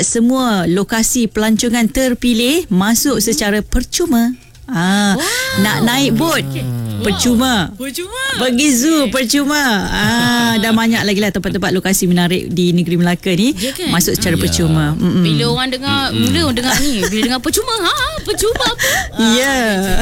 dekat semua lokasi pelancongan terpilih masuk secara percuma. Nak naik bot percuma. Pergi zoo percuma. Dah banyak lagi lah tempat-tempat lokasi menarik di negeri Melaka ni, masuk secara percuma. Bila orang dengar, mula orang dengar ni, bila dengar percuma, percuma apa? Ya.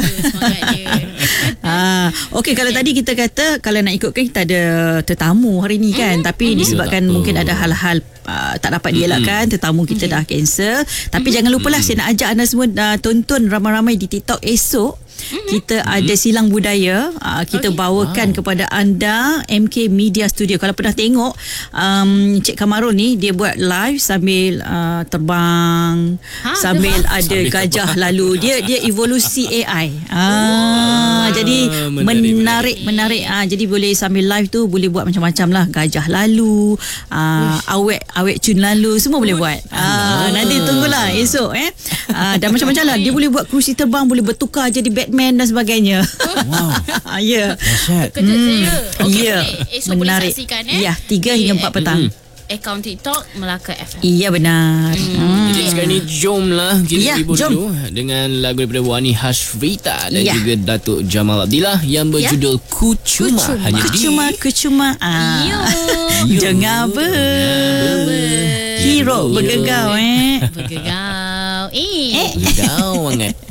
Okey, kalau tadi kita kata kalau nak ikutkan kita ada tetamu hari ni kan, tapi disebabkan mungkin ada hal-hal tak dapat dielakkan, tetamu kita dah cancel. Tapi jangan lupalah, saya nak ajak anda semua tonton ramai-ramai di TikTok esok. Kita ada silang budaya, kita bawakan kepada anda MK Media Studio. Kalau pernah tengok Cik Kamarul ni, dia buat live sambil terbang, sambil ada gajah lalu. Dia evolusi AI. Jadi menarik. Jadi boleh sambil live tu boleh buat macam-macam lah. Gajah lalu, awet cun lalu, semua boleh buat. Nanti tunggulah esok dan macam-macam lah. Dia boleh buat kerusi terbang, boleh bertukar jadi Batman dan sebagainya. Wow. Ya. Kejap saya. Okey, esok menarik. boleh saksikan Ya, 3 hingga 4 petang. Akaun TikTok Melaka FM. Iya, benar. Jadi sekarang ni jomlah kita hibur jom dulu dengan lagu daripada Wani Hashrita dan Ya. juga Datuk Jamal Abdillah yang berjudul Kucuma. Hanya Kucuma. Dengar hero bergegau Bergegau. Bergegau sangat.